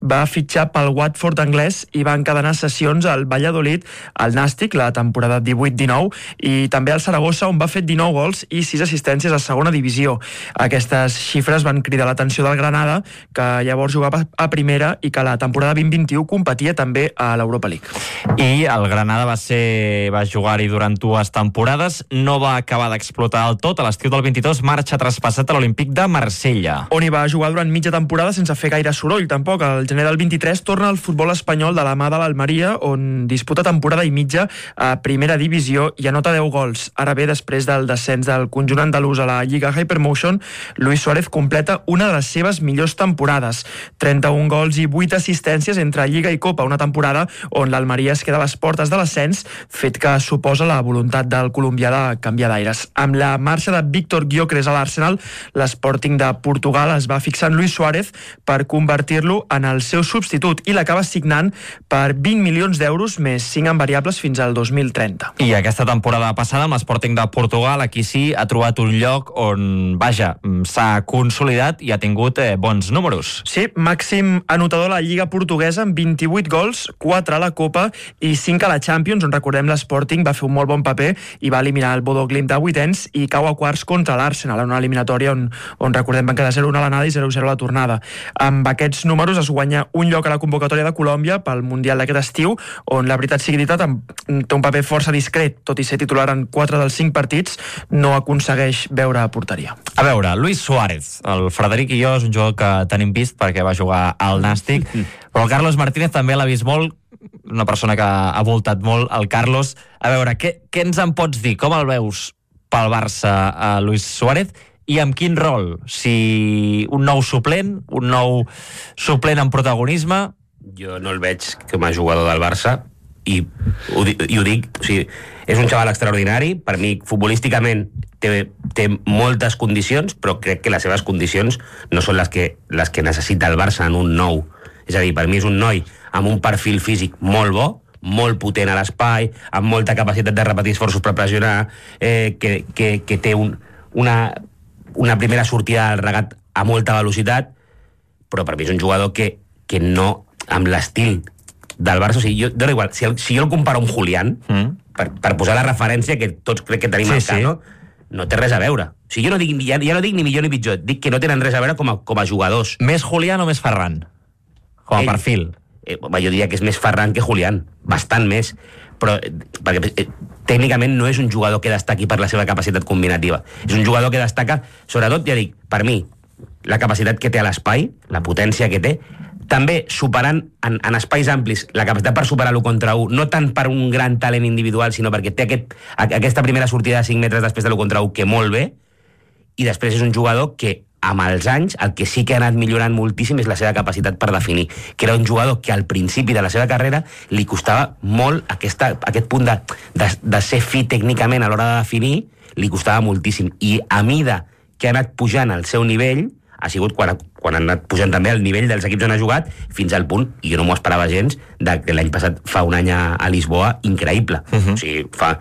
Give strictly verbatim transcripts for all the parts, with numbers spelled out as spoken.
va fitxar pel Watford anglès i va encadenar sessions al Valladolid, al Nàstic, la temporada divuit dinou, i també al Saragossa, on va fer dinou gols i sis assistències a segona divisió. Aquestes xifres van cridar l'atenció del Granada, que llavors jugava a primera i que la temporada vint vint-vint-u competia també a l'Europa League. I el Granada va ser va jugar-hi durant dues temporades, no va acabar d'explotar del tot. A l'estiu del vint-i-dos marxa traspassat a l'Olímpic de Marsella, on hi va jugar durant mitja temporada sense fer gaire soroll, tampoc. Al gener del vint-i-tres torna al futbol espanyol de la mà de l'Almeria, on disputa temporada i mitja a primera divisió i anota deu gols. Ara bé, després del descens del conjunt andalús a la Lliga Hypermotion, Luis Suárez completa una de les seves millors temporades. trenta-un gols i vuit assistències entre Lliga i Copa, una temporada on l'Almeria es queda a les portes de l'ascens, fet que suposa la voluntat del colombià de canviar d'aires. Amb la marxa de Víctor Gyökeres a l'Arsenal, l'Sporting de Portugal es va fixar en Luis Suárez per convertir-lo en el seu substitut i l'acaba signant per vint milions d'euros més cinc en variables fins al dos mil trenta. I aquesta temporada passada amb l'Sporting de Portugal, aquí sí, ha trobat un lloc on, vaja, s'ha consolidat i ha tingut eh, bons números. Sí, màxim anotador a la Lliga portuguesa amb vint-i-vuit gols, quatre a la Copa i cinc a la Champions, on recordem l'Sporting va fer un molt bon paper i va eliminar el Bodo Glimt a vuitens i cau a quarts contra l'Arsenal, en una eliminatòria on, on recordem van quedar zero a una a l'anada i zero a zero a la tornada. Amb aquests números es guanya un lloc a la convocatòria de Colòmbia pel Mundial d'aquest estiu, on la veritat sigui dita té un paper força discret, tot i ser titular en quatre dels cinc partits, no aconsegueix veure a porteria. A veure, Luis Suárez, el Frederic i jo és un jugador que tenim vist perquè va jugar al Nàstic, però el Carlos Martínez també l'ha vist molt, una persona que ha voltat molt, el Carlos. A veure, què, què ens en pots dir? Com el veus pel Barça a Luis Suárez? I amb quin rol? Si un nou suplent, un nou suplent en protagonisme? Jo no el veig com a jugador del Barça i ho, i ho dic, o sigui, és un xaval extraordinari, per mi futbolísticament té, té moltes condicions, però crec que les seves condicions no són les que, les que necessita el Barça en un nou. És a dir, per mi és un noi amb un perfil físic molt bo, molt potent a l'espai, amb molta capacitat de repetir esforços per pressionar, eh, que, que, que té un, una, una primera sortida al regat a molta velocitat, però per mi és un jugador que, que no, amb l'estil del Barça, o sigui, jo, dona igual, si, el, si jo el comparo amb Julián, mm. per, per posar la referència que tots crec que tenim sí, al Cano, sí. no té res a veure. O sigui, jo no dic, ja, ja no dic ni millor ni pitjor, dic que no tenen res a veure com a, com a jugadors. Més Julián o més Ferran? Com a Ell, perfil? Eh, jo diria que és més Ferran que Julián, bastant més, però perquè eh, tècnicament no és un jugador que destaqui per la seva capacitat combinativa. És un jugador que destaca, sobretot, ja dic, per mi, la capacitat que té a l'espai, la potència que té, també superant en, en espais amplis la capacitat per superar l'u contra u, no tant per un gran talent individual, sinó perquè té aquest, aquesta primera sortida de cinc metres després de l'u contra u que molt bé, i després és un jugador que amb els anys el que sí que ha anat millorant moltíssim és la seva capacitat per definir, que era un jugador que al principi de la seva carrera li costava molt aquesta, aquest punt de, de, de ser fi tècnicament a l'hora de definir, li costava moltíssim, i a mida que ha anat pujant el seu nivell ha sigut quan, quan han anat pujant també el nivell dels equips on ha jugat, fins al punt, i jo no m'ho esperava gens, de que l'any passat fa un any a, a Lisboa increïble. Uh-huh. O sigui, fa,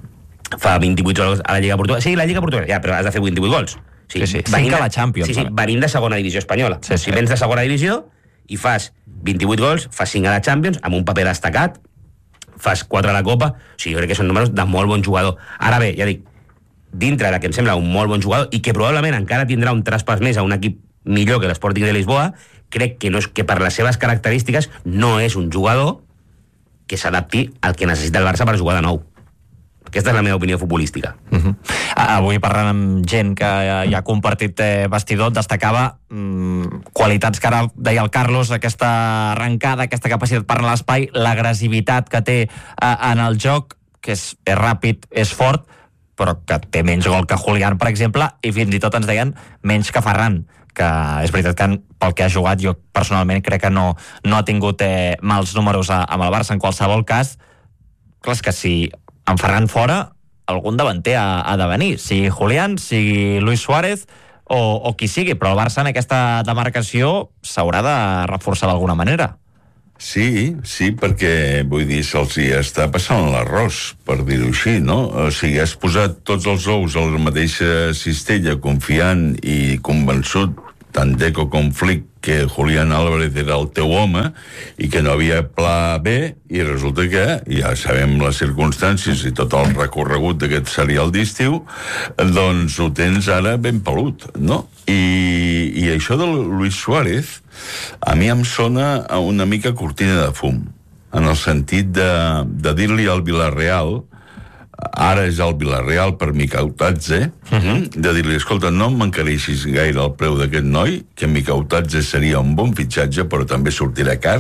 fa vint-i-vuit gols a la Lliga Portuguesa. Sí, la Lliga Portuguesa, ja, però has de fer vuitanta-vuit gols. O sigui, sí, sí, venint, sí, la Champions. Sí, sí, venint de segona divisió espanyola. Sí, sí. Si vens de segona divisió i fas vint-i-vuit gols, fas cinc a la Champions, amb un paper destacat, fas quatre a la Copa, o sigui, jo crec que són números de molt bon jugador. Ara bé, ja dic, dintre de que em sembla un molt bon jugador i que probablement encara tindrà un traspàs més a un equip millor que l'Sporting de Lisboa, crec que, no és, que per les seves característiques no és un jugador que s'adapti al que necessita el Barça per jugar de nou. Aquesta és la meva opinió futbolística. Uh-huh. Avui parlant amb gent que ja ha compartit eh, vestidor, destacava mm, qualitats que ara deia el Carlos, aquesta arrencada, aquesta capacitat per anar a l'espai, l'agressivitat que té eh, en el joc, que és, és ràpid, és fort, però que té menys gol que Julián, per exemple, i fins i tot ens deien menys que Ferran, que és veritat que pel que ha jugat jo personalment crec que no, no ha tingut eh, mals números a, amb el Barça. En qualsevol cas, clar, és que si en Ferran fora, algun davanter ha, ha de venir, sigui Julián, sigui Luis Suárez o, o qui sigui, però el Barça en aquesta demarcació s'haurà de reforçar d'alguna manera. Sí, sí, perquè, vull dir, se'ls hi està passant l'arròs, per dir-ho així, no? O sigui, has posat tots els ous a la mateixa cistella, confiant i convençut, tant Deco com Flick, que Julián Álvarez era el teu home i que no havia pla B, i resulta que ja sabem les circumstàncies i tot el recorregut d'aquest serial d'estiu, doncs ho tens ara ben pelut, no? I, i això de Luis Suárez a mi em sona a una mica cortina de fum, en el sentit de, de dir-li al Villarreal, ara és el Villarreal per Mikautadze, uh-huh. de dir-li, escolta, no m'encareixis gaire el preu d'aquest noi, que Mikautadze seria un bon fitxatge, però també sortirà car.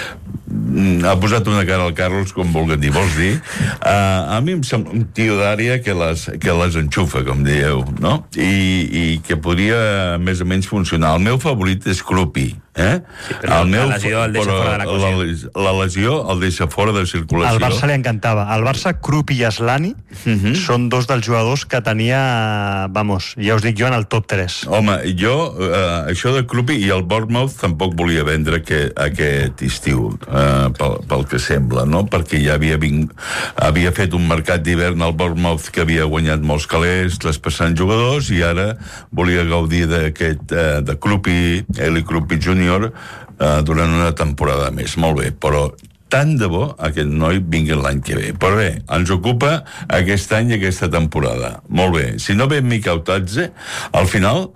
Ha posat una cara al Carlos, com vulguin dir, vols dir? Uh, a mi em sembla un tio d'àrea que les, que les enxufa, com dieu, no? I, i que podria més o menys funcionar. El meu favorit és Krupi, eh? Sí, però el meu, la lesió el deixa fora de la cosa. La, la lesió el deixa fora de circulació. Al Barça li encantava. Al Barça, Krupi i Aslani uh-huh. són dos dels jugadors que tenia, vamos, ja us dic jo, en el top tres. Home, jo, uh, això de Krupi i el Bournemouth tampoc volia vendre que, aquest estiu, uh, pel, pel que sembla, no? Perquè ja havia, vinc, havia fet un mercat d'hivern al Bournemouth que havia guanyat molts calés, traspassant jugadors, i ara volia gaudir d'aquest, uh, de Krupi, Eli Krupi júnior, uh, durant una temporada més. Molt bé, però tant de bo aquest noi vingui l'any que ve. Però bé, ens ocupa aquest any i aquesta temporada. Molt bé. Si no ve Mikautadze, al final,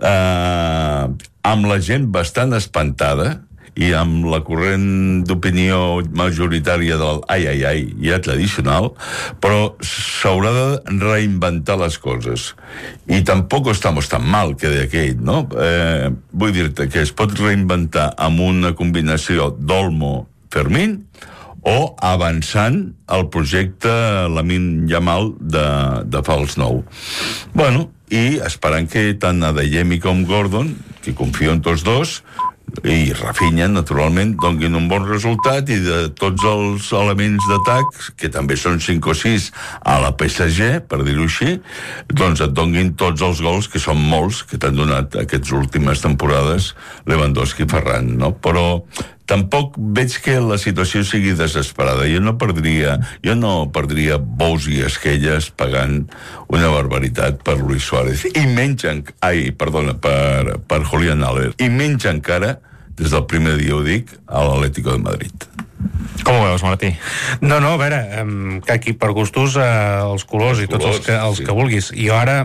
eh, amb la gent bastant espantada i amb la corrent d'opinió majoritària del ai, ai, ai, ja tradicional, però s'haurà de reinventar les coses. I tampoc estamos tan mal, que de aquell, no? Eh, vull dir-te que es pot reinventar amb una combinació d'Olmo-Fermín o avançant el projecte Lamine Yamal de, de Fals Nou. Bueno, i esperant que tant Adeyemi com Gordon, que confio en tots dos, i Rafinha, naturalment, donguin un bon resultat, i de tots els elements d'atac, que també són cinc o sis a la P S G, per dir-ho així, doncs et donguin tots els gols, que són molts, que t'han donat aquestes últimes temporades Lewandowski i Ferran, no? Però tampoc veig que la situació sigui desesperada. Jo no perdria, jo no perdria bous i esquelles pagant una barbaritat per Luis Suárez. I menys, en... ai, perdona, per, per Julián Álvarez. I menys encara, des del primer dia ho dic, a l'Atlético de Madrid. Com ho veus, Martí? No, no, a veure, que aquí per gustos eh, els colors els i tots colors, els, que, els sí. que vulguis. I ara...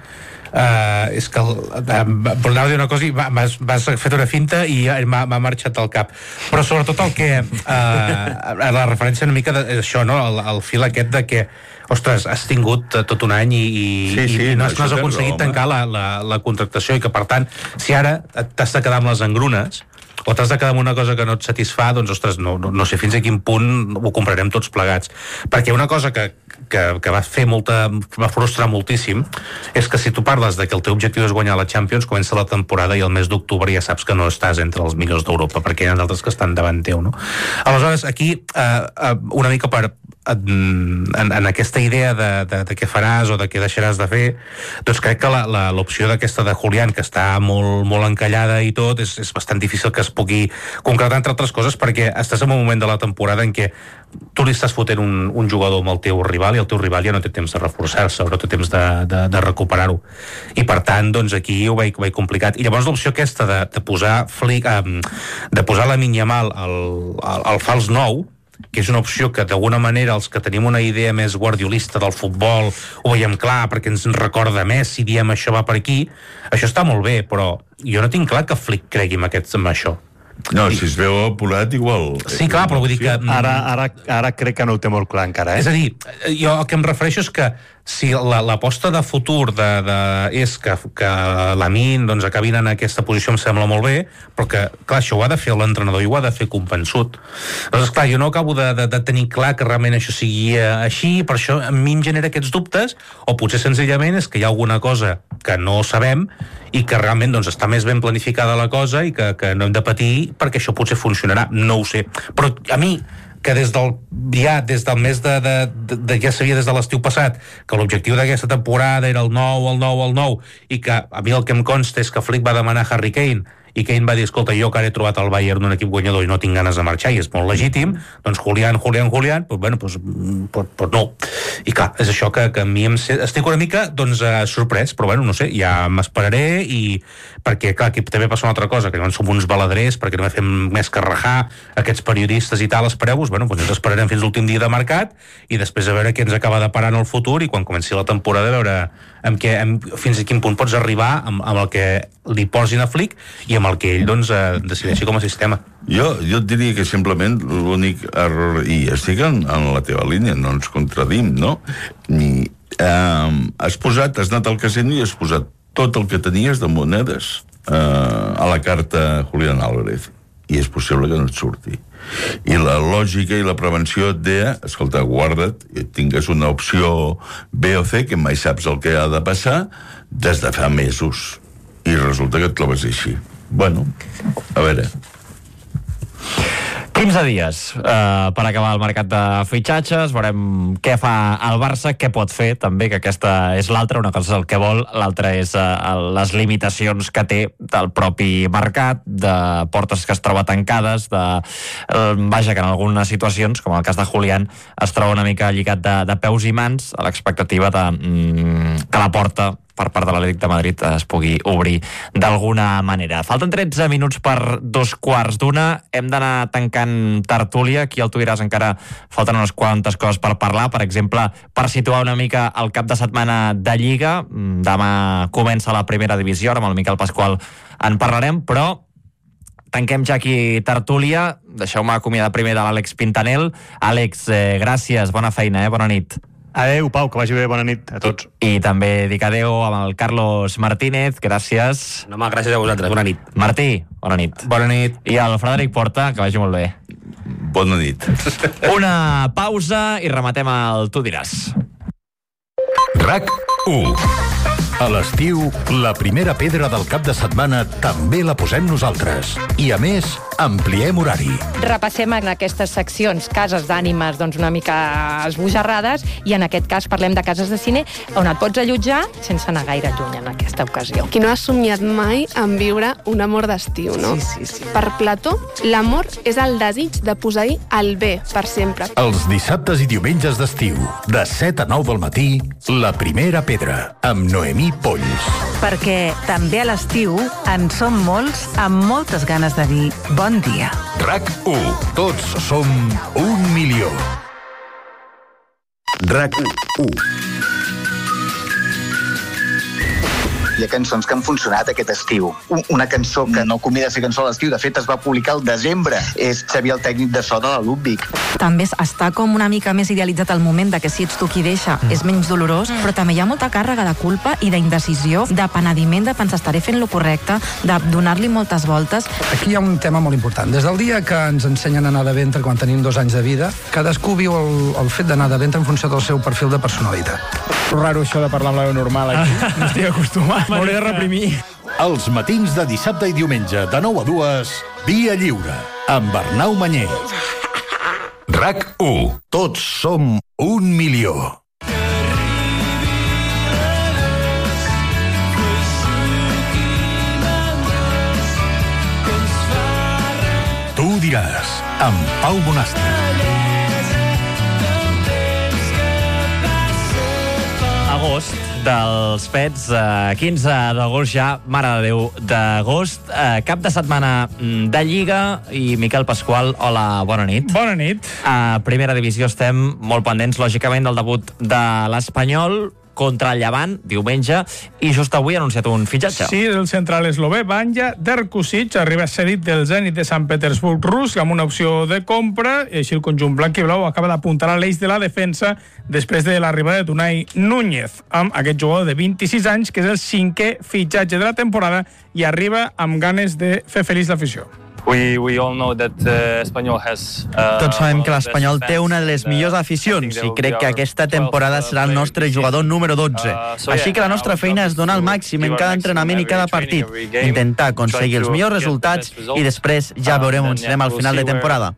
Uh, és que uh, volava dir una cosa i m'has, m'has fet una finta i m'ha, m'ha marxat al cap, però sobretot el que uh, la referència una mica d'això, no? el, el fil aquest de que ostres, has tingut tot un any i, i, sí, sí, i no, has, no has aconseguit raó, tancar la, la, la contractació, i que per tant si ara t'has de quedar amb les engrunes o t'has de quedar amb una cosa que no et satisfà, doncs, ostres, no, no, no sé fins a quin punt ho comprarem tots plegats. Perquè una cosa que, que, que va fer molta... va frustrar moltíssim, és que si tu parles de que el teu objectiu és guanyar la Champions, comença la temporada i el mes d'octubre ja saps que no estàs entre els millors d'Europa, perquè hi ha d'altres que estan davant teu, no? Aleshores, aquí, eh, una mica per... En, en aquesta idea de, de, de què faràs o de què deixaràs de fer, doncs crec que la, la, l'opció d'aquesta de Julián, que està molt, molt encallada i tot, és, és bastant difícil que es pugui concretar, entre altres coses, perquè estàs en un moment de la temporada en què tu li estàs fotent un, un jugador amb el teu rival i el teu rival ja no té temps de reforçar-se, no té temps de, de, de recuperar-ho. I per tant, doncs aquí ho veig, ho veig complicat. I llavors l'opció aquesta de, de posar Flick, eh, de posar Lamine Yamal al, al, al fals nou, que és una opció que d'alguna manera els que tenim una idea més guardiolista del futbol ho veiem clar perquè ens recorda més si diem això va per aquí, això està molt bé, però jo no tinc clar que Flick cregui en, aquest, en això. No, si es veu apurat, igual... Sí, clar, però vull dir que... Ara, ara, ara crec que no ho té molt clar encara, eh? És a dir, jo el que em refereixo és que si l'aposta la, de futur de, de, és que, que Lamine doncs, acabi en aquesta posició em sembla molt bé, però que, clar, això ho ha de fer l'entrenador i ho ha de fer convençut. Doncs, clar, jo no acabo de, de, de tenir clar que realment això sigui així, per això a mi em genera aquests dubtes, o potser senzillament és que hi ha alguna cosa que no sabem i que realment doncs, està més ben planificada la cosa i que, que no hem de patir perquè això potser funcionarà, no ho sé. Però a mi, que des del, ja des del mes de, de, de, de ja sabia des de l'estiu passat que l'objectiu d'aquesta temporada era el nou, el nou, el nou, i que a mi el que em consta és que Flick va demanar Harry Kane i que ell va dir, escolta, jo que ara he trobat el Bayern un equip guanyador i no tinc ganes de marxar, i és molt legítim, doncs Julián, Julián, Julián, doncs, bueno, doncs, doncs, doncs no. I clar, és això que, que a mi em sé, estic una mica doncs, eh, sorprès, però bueno, no sé, ja m'esperaré, i perquè, clar, aquí també passa una altra cosa, que llavors som uns baladrers, perquè no fem més que rajar aquests periodistes i tal, espereu-vos, bueno, doncs ens esperarem fins l'últim dia de mercat, i després a veure què ens acaba de parar en el futur, i quan comenci la temporada a veure amb què, amb, fins a quin punt pots arribar amb, amb el que li posin a Flick i amb el que ell doncs, eh, decideixi com a sistema. Jo, jo et diria que simplement l'únic error, i estic en, en la teva línia, no ens contradim, no? Ni, eh, has posat, has anat al casino i has posat tot el que tenies de monedes eh, a la carta Julián Álvarez, i és possible que no et surti. I la lògica i la prevenció et deia, escolta, guarda't, i tingues una opció B o C, que mai saps el que ha de passar, des de fa mesos. I resulta que et trobes així. Bueno, a veure... quinze dies eh, per acabar el mercat de fitxatges, veurem què fa el Barça, què pot fer també, que aquesta és l'altra, una cosa és el que vol, l'altra és eh, les limitacions que té del propi mercat, de portes que es troba tancades, de, eh, vaja, que en algunes situacions, com el cas de Julián, es troba una mica lligat de, de peus i mans a l'expectativa de mm, que la porta per part de l'Atlètic de Madrid es pugui obrir d'alguna manera. Falten tretze minuts per dos quarts d'una. Hem d'anar tancant tertúlia. Aquí al Tu diràs encara falten unes quantes coses per parlar. Per exemple, per situar una mica el cap de setmana de Lliga. Demà comença la primera divisió. Ara amb el Miquel Pasqual en parlarem, però tanquem ja aquí tertúlia. Deixeu-me acomiadar primer de l'Àlex Pintanel. Àlex, eh, gràcies. Bona feina, eh? Bona nit. Adéu, Pau, que vagi bé, bona nit a tots. I també dic adéu amb el Carlos Martínez, gràcies. No, home, gràcies a vosaltres, bona nit. Martí, bona nit. Bona nit. I el Frederic Porta, que vagi molt bé. Bona nit. Una pausa i rematem el Tu diràs. RAC u. A l'estiu, la primera pedra del cap de setmana també la posem nosaltres. I a més, ampliem horari. Repassem en aquestes seccions cases d'ànimes doncs una mica esbojarrades, i en aquest cas parlem de cases de cine on et pots allotjar sense anar gaire lluny en aquesta ocasió. Qui no ha somiat mai en viure un amor d'estiu, no? Sí, sí, sí. Per Plató, l'amor és el desig de posar-hi el bé per sempre. Els dissabtes i diumenges d'estiu, de set a nou del matí, La primera pedra, amb Noemí Polls. Perquè també a l'estiu en som molts amb moltes ganes de dir bon dia. RAC u. Tots som un milió. RAC u. Hi ha cançons que han funcionat aquest estiu. Una cançó que no convida a ser cançó a l'estiu, de fet es va publicar al desembre, és Xavier, el tècnic de so de la Ludwig. També està com una mica més idealitzat el moment de que si ets tu qui deixa mm. és menys dolorós, mm. però també hi ha molta càrrega de culpa i d'indecisió, de penediment, de pensar estaré fent lo correcte, de donar-li moltes voltes. Aquí hi ha un tema molt important. Des del dia que ens ensenyen a anar de ventre quan tenim dos anys de vida, cadascú viu el, el fet d'anar de ventre en funció del seu perfil de personalitat. Raro això de parlar amb la veu normal aquí. Ah, no estic acostumat. M'hauré de reprimir. Els matins de dissabte i diumenge de nou a dues, Via Lliure, amb Arnau Manyer. RAC u. Tots som un milió. Tu diràs, amb Pau Bonastre. Agost dels Pets, eh, quinze d'agost ja, mare de Déu d'agost, eh, cap de setmana de Lliga, i Miquel Pasqual, hola, bona nit. Bona nit. A primera divisió estem molt pendents, lògicament, del debut de l'Espanyol contra el Llevant, diumenge, i just avui ha anunciat un fitxatge. Sí, el central eslové Vanja Derkusic arriba cedit del Zenit de Sant Petersburg rus amb una opció de compra, i així el conjunt blanc i blau acaba d'apuntar a l'eix de la defensa després de l'arribada de Unai Núñez, amb aquest jugador de vint-i-sis anys, que és el cinquè fitxatge de la temporada i arriba amb ganes de fer feliç l'afició. Tots sabem que l'Espanyol té una de les millors aficions i crec que aquesta temporada serà el nostre jugador número dotze. Així que la nostra feina és donar el màxim en cada entrenament i cada partit, intentar aconseguir els millors resultats i després ja veurem on serem al final de temporada.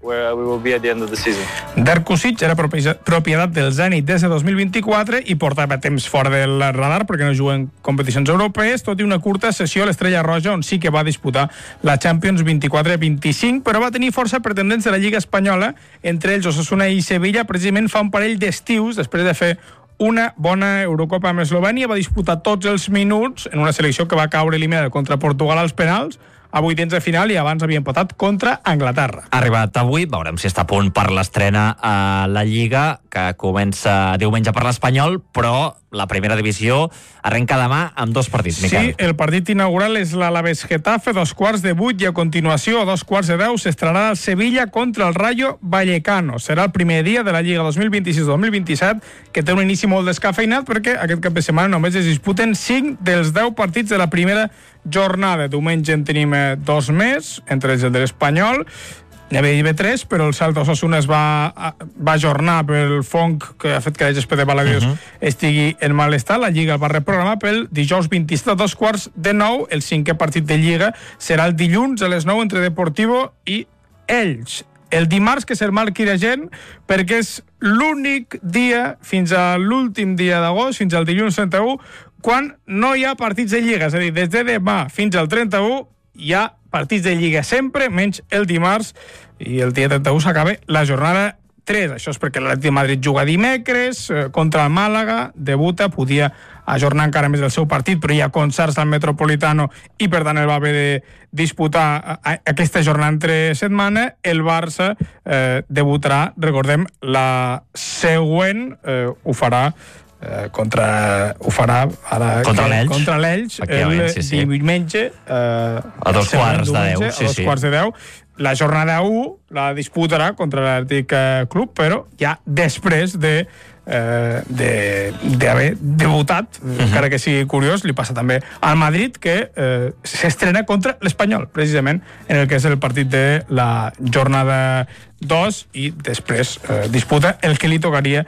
Darko Saric era propietat del Zenit des de dos mil vint-i-quatre i portava temps fora del radar perquè no juguen competicions europees, tot i una curta sessió a l'Estrella Roja on sí que va disputar la Champions vint-i-quatre vint-i-cinc, però va tenir força pretendents de la Lliga Espanyola, entre ells Osasuna i Sevilla, precisament fa un parell d'estius, després de fer una bona Eurocopa amb Eslovènia, va disputar tots els minuts en una selecció que va caure eliminada contra Portugal als penals, a vuitens de final, i abans havia empatat contra Anglaterra. Ha arribat avui, veurem si està a punt per l'estrena a la Lliga, que comença diumenge per l'Espanyol, però la primera divisió arrenca demà amb dos partits, Miquel. Sí, el partit inaugural és l'Alavés Getafe, dos quarts de vuit, i a continuació, a dos quarts de deu, s'estrenarà el Sevilla contra el Rayo Vallecano. Serà el primer dia de la Lliga dos mil vint-i-sis dos mil vint-i-set, que té un inici molt descafeinat, perquè aquest cap de setmana només es disputen cinc dels deu partits de la primera jornada. Diumenge en tenim dos més, entre ells el de l'Espanyol, n'hi havia tres, però el Celta Osasuna es va, va ajornar pel fong que ha fet que l'H S P de Balaguer uh -huh. estigui en mal estat. La Lliga el va reprogramar pel dijous vint-i-set a dos quarts de nou. El cinquè partit de Lliga serà el dilluns a les nou entre Deportivo i Elx. El dimarts, que se'l marqui de gent, perquè és l'únic dia, fins a l'últim dia d'agost, fins al dilluns trenta-u, quan no hi ha partits de Lliga. És a dir, des de demà fins al trenta-u hi ha partits de Lliga sempre, menys el dimarts, i el dia trenta-u s'acaba la jornada tres. Això és perquè l'Atlètic de Madrid juga dimecres eh, contra el Màlaga, debuta, podia ajornar encara més el seu partit, però hi ha concerts al Metropolitano i per tant el va haver de disputar a, a, aquesta jornada entre setmana. El Barça eh, debutarà, recordem, la següent, eh, ho farà Eh, contra, ho farà ara, contra l'Elx, contra l'Elx el sí, sí. diumenge eh, a dos quarts de deu, sí, a dos sí. quarts de deu. La jornada u la disputarà contra l'Atlètic Club, però ja després de eh, de d'haver debutat, uh -huh. encara que sigui curiós, li passa també al Madrid, que eh, s'estrena contra l'Espanyol, precisament en el que és el partit de la jornada dos, i després eh, disputa el que li tocaria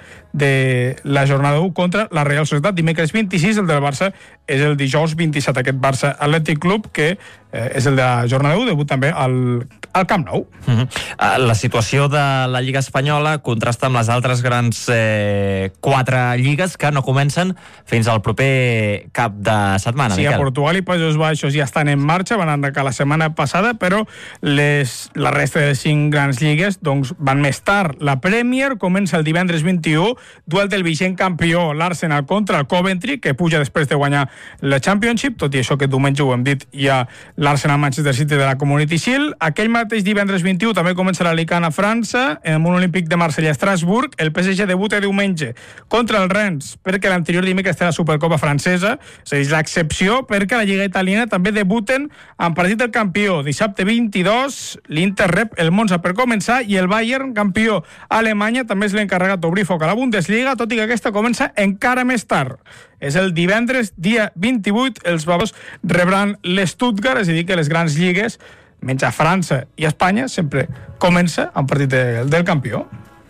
de la jornada u contra la Real Societat. Dimecres vint-i-sis, el del Barça és el dijous vint-i-set, aquest Barça Atlètic Club, que eh, és el de la jornada u, debut també al, al Camp Nou. Uh -huh. La situació de la Lliga Espanyola contrasta amb les altres grans eh, quatre lligues que no comencen fins al proper cap de setmana, Sí, Miquel. a Portugal i Països Baixos ja estan en marxa, van arrencar la setmana passada, però les, la resta de les cinc grans lligues doncs van més tard. La Premier comença el divendres vint-i-u, duel del vigent campió, l'Arsenal contra el Coventry, que puja després de guanyar la Championship, tot i això que diumenge ho hem dit, hi ha l'Arsenal Manchester City de la Community Shield. Aquell mateix divendres vint-i-u també comença l'Alicant a França, en el Món Olímpic de Marsella a Estrasburg. El P S G debuta diumenge contra el Rennes, perquè l'anterior dimecres té la Supercopa francesa, és a dir, l'excepció, perquè la Lliga italiana també debuten en partit del campió. Dissabte vint-i-dos, l'Inter rep el Monza per començar, i el Bayern, campió a Alemanya, també és l'encarregat d'obrir foc a la Bundesliga, tot i que aquesta comença encara més tard. És el divendres, dia vint-i-vuit, els bavos rebran l'Stuttgart, és a dir, que les grans lligues, menys a França i a Espanya, sempre comença en partit de, del campió.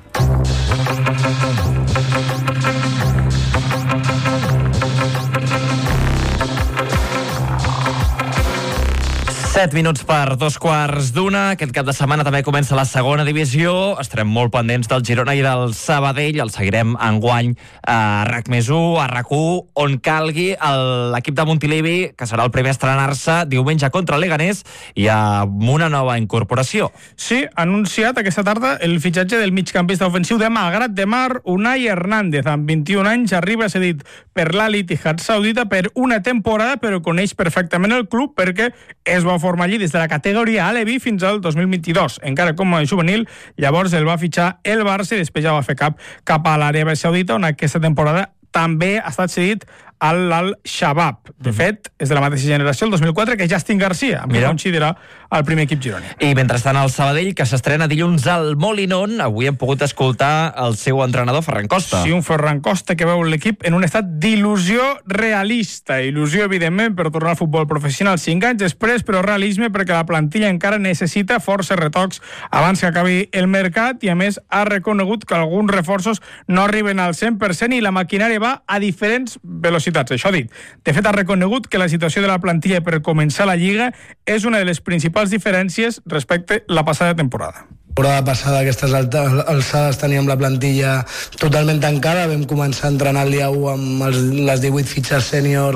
set minuts per dos quarts d'una. Aquest cap de setmana també comença la segona divisió. Estarem molt pendents del Girona i del Sabadell. El seguirem enguany a RAC més u, a RAC u, on calgui l'equip de Montilivi, que serà el primer a estrenar-se diumenge contra el Leganés, i amb una nova incorporació. Sí, ha anunciat aquesta tarda el fitxatge del migcampista ofensiu de Malgrat de Mar, Unai Hernández, amb vint-i-un anys, arriba cedit per l'Al-Ittihad saudita per una temporada, però coneix perfectament el club perquè es va formar allí des de la categoria Alevi fins al dos mil vint-i-dos, encara com a juvenil. Llavors el va fitxar el Barça i després ja va fer cap cap a l'Aràbia Saudita, on aquesta temporada també ha estat cedit l'Al-Shabaab. De fet, és de la mateixa generació, el dos mil quatre, que Justin Garcia, amb qui coincidirà el primer equip gironí. I mentrestant el Sabadell, que s'estrena dilluns al Molinón, avui hem pogut escoltar el seu entrenador, Ferran Costa. Sí, un Ferran Costa que veu l'equip en un estat d'il·lusió realista. Il·lusió, evidentment, per tornar al futbol professional cinc anys després, però realisme perquè la plantilla encara necessita força retocs abans que acabi el mercat i, a més, ha reconegut que alguns reforços no arriben al cent per cent i la maquinària va a diferents velocitats. Això dit. De fet, ha reconegut que la situació de la plantilla per començar la Lliga és una de les principals diferències respecte a la passada temporada. La temporada passada, a aquestes alçades, teníem la plantilla totalment tancada. Vam començar a entrenar el dia u amb els, les divuit fitxes sènior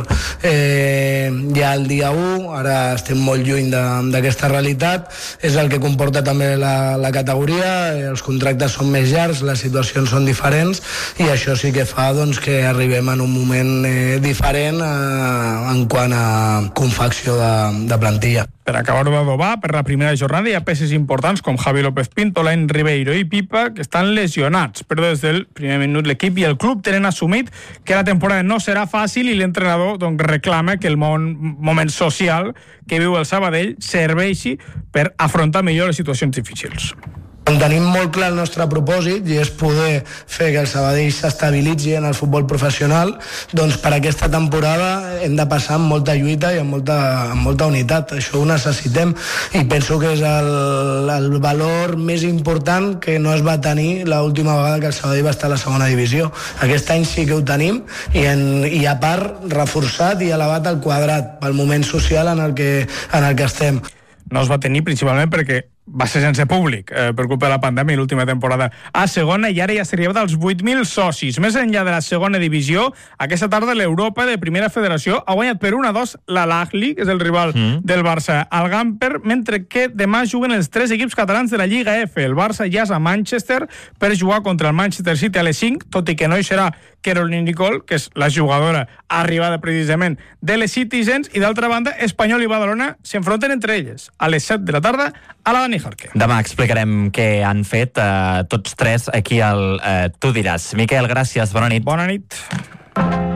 eh, ja el dia u. Ara estem molt lluny d'aquesta realitat. És el que comporta també la, la categoria. Els contractes són més llargs, les situacions són diferents i això sí que fa doncs, que arribem en un moment eh, diferent eh, en quant a confecció de, de plantilla. Per acabar-ho d'adobar, per la primera jornada hi ha peces importants com Javi López Pinto, Lain Ribeiro i Pipa, que estan lesionats, però des del primer minut l'equip i el club tenen assumit que la temporada no serà fàcil i l'entrenador doncs, reclama que el món, moment social que viu el Sabadell serveixi per afrontar millor les situacions difícils. Tenim molt clar el nostre propòsit i és poder fer que el Sabadell s'estabilitzi en el futbol professional. Doncs per aquesta temporada hem de passar amb molta lluita i amb molta, amb molta unitat. Això ho necessitem i penso que és el, el valor més important que no es va tenir l'última vegada que el Sabadell va estar a la segona divisió. Aquest any sí que ho tenim i, en, i a part reforçat i elevat al quadrat pel moment social en el que, en el que estem. No es va tenir principalment perquè va ser sense públic eh, per culpa de la pandèmia i l'última temporada a segona i ara ja s'arriba dels vuit mil socis. Més enllà de la segona divisió, aquesta tarda l'Europa de Primera Federació ha guanyat per un a dos l'Al-Ahly, que és el rival mm. del Barça al Gamper, mentre que demà juguen els tres equips catalans de la Lliga F. El Barça ja és a Manchester per jugar contra el Manchester City a les cinc, tot i que no hi serà Caroline Nicole, que és la jugadora arribada precisament de les Citizens, i d'altra banda, Espanyol i Badalona s'enfronten entre elles a les set de la tarda a la Dani Jarque. Demà explicarem què han fet eh, tots tres aquí al eh, Tu diràs. Miquel, gràcies, bona nit. Bona nit.